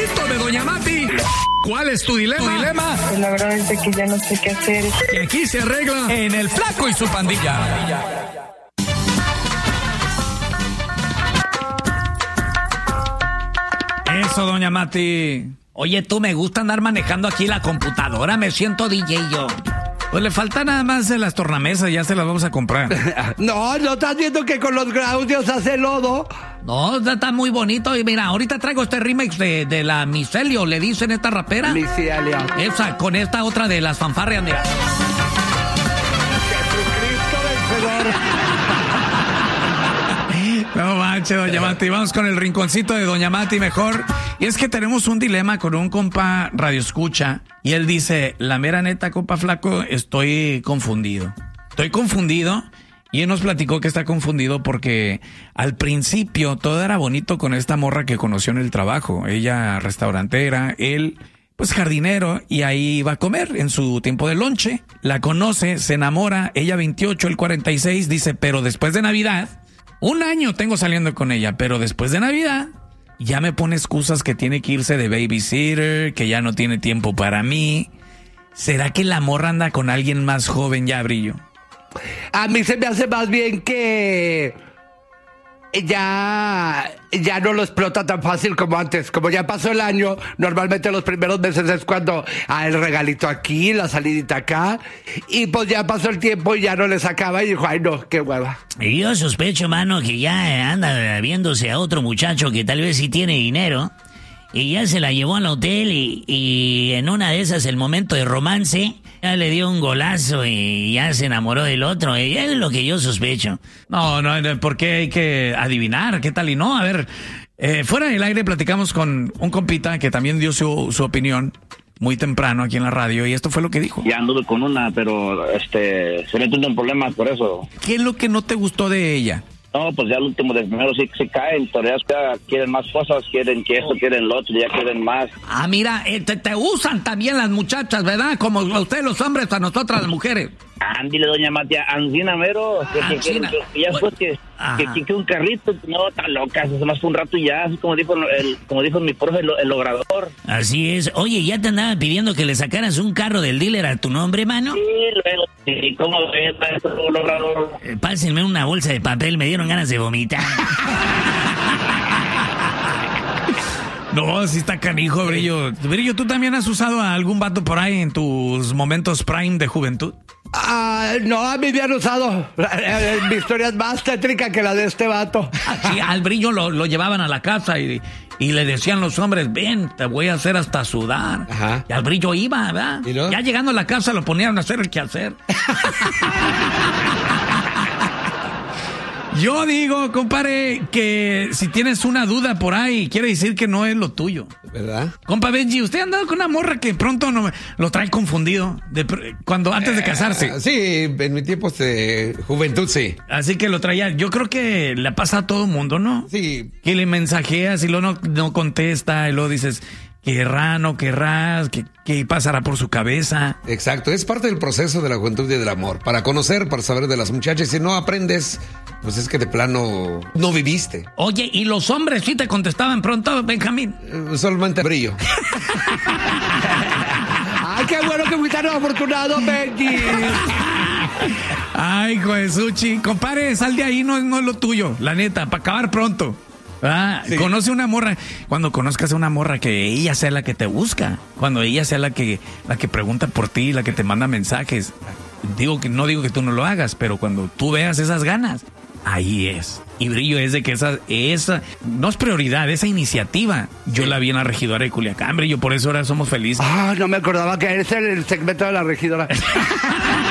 momento de Doña Mati. ¿Cuál es tu dilema? Pues la verdad es que ya no sé qué hacer. Y aquí se arregla en El Flaco y su pandilla. Eso, Doña Mati. Oye, tú, me gusta andar manejando aquí la computadora, me siento DJ yo. Pues le falta nada más de las tornamesas, ya se las vamos a comprar. No estás viendo que con los audios hace lodo. No, está muy bonito. Y mira, ahorita traigo este remix de la Micelio, le dicen esta rapera. Micelio. Esa, con esta otra de las fanfarrias, mira. Jesucristo vencedor. No manches, Doña Mati. Vamos con el rinconcito de Doña Mati mejor. Y es que tenemos un dilema con un compa radioescucha. Y él dice, la mera neta, compa Flaco, estoy confundido. Y él nos platicó que está confundido porque al principio todo era bonito con esta morra que conoció en el trabajo. Ella restaurantera, él pues jardinero, y ahí iba a comer en su tiempo de lonche. La conoce, se enamora, ella 28, él 46, dice, pero después de Navidad, 1 año tengo saliendo con ella, pero después de Navidad ya me pone excusas que tiene que irse de babysitter, que ya no tiene tiempo para mí. ¿Será que la morra anda con alguien más joven ya, Brillo? A mí se me hace más bien que ya no lo explota tan fácil como antes. Como ya pasó el año, normalmente los primeros meses es cuando el regalito aquí, la salidita acá, y pues ya pasó el tiempo y ya no le sacaba y dijo, ay no, qué hueva. Y yo sospecho, mano, que ya anda viéndose a otro muchacho que tal vez sí tiene dinero y ya se la llevó al hotel y en una de esas, el momento de romance, ya le dio un golazo y ya se enamoró del otro. Y es lo que yo sospecho. No, porque hay que adivinar qué tal y no. A ver, fuera del aire platicamos con un compita que también dio su opinión muy temprano aquí en la radio, y esto fue lo que dijo. Ya anduve con una, pero se meten en problemas por eso. ¿Qué es lo que no te gustó de ella? No, pues ya al último de primero sí caen, pero ya quieren más cosas, quieren que esto, quieren lo otro, ya quieren más. Ah, mira, te usan también las muchachas, ¿verdad? Como a ustedes los hombres, a nosotras las mujeres. Ándile, doña Matia, Ancina mero. Ancina. Ya después que un carrito, no, tan loca, se más fue un rato y ya, así como dijo mi profe, el logrador. Así es. Oye, ¿ya te andaban pidiendo que le sacaras un carro del dealer a tu nombre, mano? Sí, luego, sí, ¿cómo ves, maestro logrador? Pásenme una bolsa de papel, me dieron ganas de vomitar. No, sí está canijo, Brillo. Brillo, ¿tú también has usado a algún vato por ahí en tus momentos prime de juventud? No, a mí me han usado. Mi historia es más tétrica que la de este vato. Sí, al Brillo lo llevaban a la casa y le decían los hombres, ven, te voy a hacer hasta sudar. Ajá. Y al Brillo iba, ¿verdad? ¿Y no? Ya llegando a la casa lo ponían a hacer el quehacer. Yo digo, compadre, que si tienes una duda por ahí, quiere decir que no es lo tuyo. ¿Verdad? Compa Benji, ¿usted ha andado con una morra que pronto lo trae confundido antes de casarse? Sí, en mi tiempo de juventud, sí. Así que lo traía. Yo creo que le pasa a todo mundo, ¿no? Sí. Que le mensajeas y luego no contesta y luego dices, querrá, no querrás, ¿qué pasará por su cabeza? Exacto, es parte del proceso de la juventud y del amor. Para conocer, para saber de las muchachas. Si no aprendes, pues es que de plano no viviste. Oye, ¿y los hombres sí te contestaban pronto, Benjamín? Solamente Brillo. ¡Ay, qué bueno que fui tan afortunado, Benji! Ay, hijo de Suchi. Compadre, sal de ahí, no es lo tuyo, la neta, para acabar pronto. Sí. Conoce una morra. Cuando conozcas a una morra, que ella sea la que te busca. Cuando ella sea la que pregunta por ti, la que te manda mensajes. No digo que tú no lo hagas, pero cuando tú veas esas ganas, ahí es. Y Brillo es de que esa no es prioridad, esa iniciativa. Yo la vi en la regidora de Culiacán, Brillo, por eso ahora somos felices. Ah, no me acordaba que ese era el segmento de la regidora.